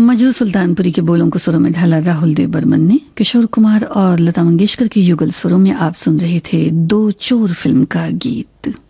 मजरू सुल्तानपुरी के बोलों को सुरों में ढाला राहुल देव बर्मन ने। किशोर कुमार और लता मंगेशकर के युगल सुरों में आप सुन रहे थे दो चोर फिल्म का गीत।